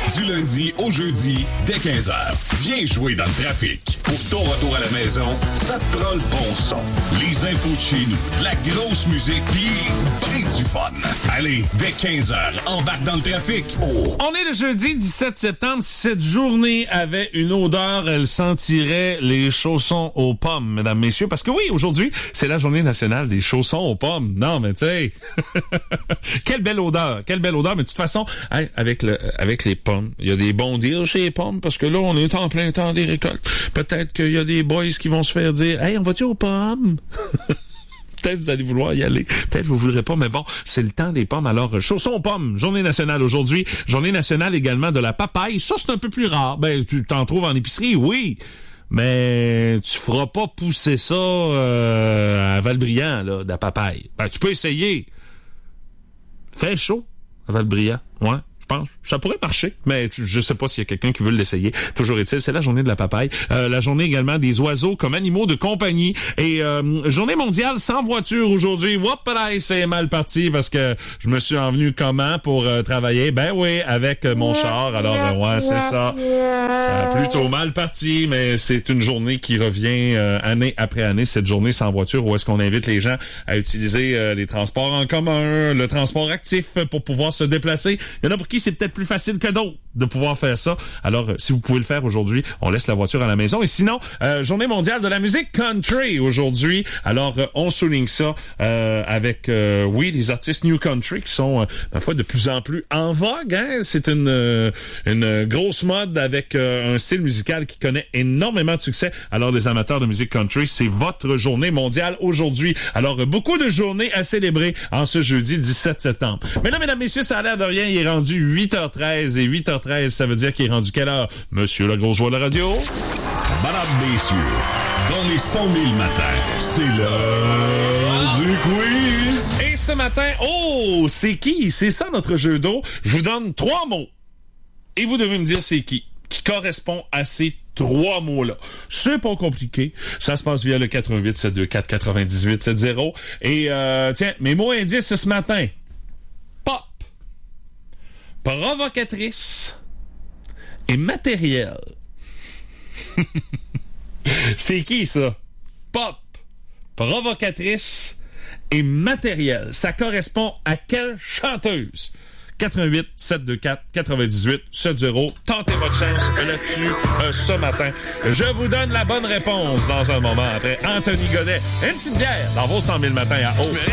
Du lundi au jeudi, dès 15h. Viens jouer dans le trafic. Pour ton retour à la maison, ça te prend le bon son. Les infos de chez nous, de la grosse musique, pis ben du fun. Allez, dès 15h, embarque dans le trafic. Oh. On est le jeudi 17 septembre. Si cette journée avait une odeur, elle sentirait les chaussons aux pommes, mesdames, messieurs. Parce que oui, aujourd'hui, c'est la journée nationale des chaussons aux pommes. Non, mais tu sais, quelle belle odeur. Mais de toute façon, hey, avec les pommes, il y a des bons deals chez les pommes parce que là, on est en plein temps des récoltes. Peut-être qu'il y a des boys qui vont se faire dire « Hey, on va-tu aux pommes? » Peut-être vous allez vouloir y aller, peut-être vous voudrez pas, mais bon, c'est le temps des pommes. Alors, chaussons aux pommes, journée nationale aujourd'hui, journée nationale également de la papaye. Ça, c'est un peu plus rare. Ben, tu t'en trouves en épicerie, oui, mais tu feras pas pousser ça à Valbriand, là, de la papaye. Ben, tu peux essayer. Fait chaud à Valbriand, ouais. Je pense. Ça pourrait marcher, mais je sais pas s'il y a quelqu'un qui veut l'essayer. Toujours est-il, c'est la journée de la papaye. La journée également des oiseaux comme animaux de compagnie. Et journée mondiale sans voiture aujourd'hui. Whoop, c'est mal parti parce que je me suis envenu comment pour travailler? Ben oui, avec mon char. Alors, ouais, c'est ça. Ça a plutôt mal parti, mais c'est une journée qui revient année après année, cette journée sans voiture, où est-ce qu'on invite les gens à utiliser les transports en commun, le transport actif pour pouvoir se déplacer. Il y en a pour qui c'est peut-être plus facile que d'autres de pouvoir faire ça. Alors, si vous pouvez le faire aujourd'hui, on laisse la voiture à la maison. Et sinon, journée mondiale de la musique country aujourd'hui. Alors, on souligne ça avec, oui, les artistes new country qui sont, parfois, de plus en plus en vogue. Hein? C'est une grosse mode avec un style musical qui connaît énormément de succès. Alors, les amateurs de musique country, c'est votre journée mondiale aujourd'hui. Alors, beaucoup de journées à célébrer en ce jeudi 17 septembre. Mais là, mesdames, messieurs, ça a l'air de rien. Il est rendu 8h13 et 8h13, ça veut dire qu'il est rendu quelle heure? Monsieur le grosse voix de la radio? Madame, messieurs, dans les 100 000 matins, c'est l'heure du quiz. Et ce matin, c'est qui? C'est ça notre jeu d'eau. Je vous donne 3 mots. Et vous devez me dire c'est qui correspond à ces 3 mots-là. C'est pas compliqué. Ça se passe via le 88 724 98 70. Et tiens, mes mots indices ce matin. Pop. Provocatrice et matériel. C'est qui ça? Pop, provocatrice et matériel. Ça correspond à quelle chanteuse? 88 724 98 70. Tentez votre chance là-dessus ce matin. Je vous donne la bonne réponse dans un moment après Anthony Godet. Une petite bière dans vos 100 000 matins à haut.